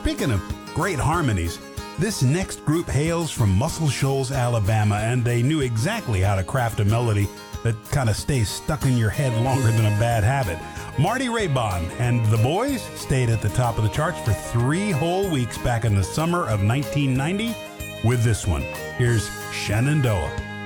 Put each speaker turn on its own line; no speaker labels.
speaking of great harmonies, this next group hails from Muscle Shoals, Alabama, and they knew exactly how to craft a melody that kind of stays stuck in your head longer than a bad habit. Marty Raybon and the Boys stayed at the top of the charts for 3 whole weeks back in the summer of 1990 with this one. Here's Shenandoah.